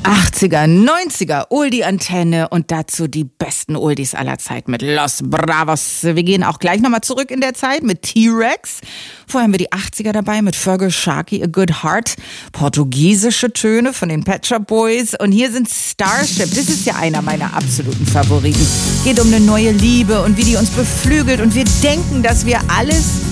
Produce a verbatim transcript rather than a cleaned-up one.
achtziger, neunziger, Oldie-Antenne und dazu die besten Oldies aller Zeit mit Los Bravos. Wir gehen auch gleich nochmal zurück in der Zeit mit T-Rex. Vorher haben wir die achtziger dabei mit Feargal Sharkey, A Good Heart. Portugiesische Töne von den Pet Shop Boys. Und hier sind Starship. Das ist ja einer meiner absoluten Favoriten. Geht um eine neue Liebe und wie die uns beflügelt. Und wir denken, dass wir alles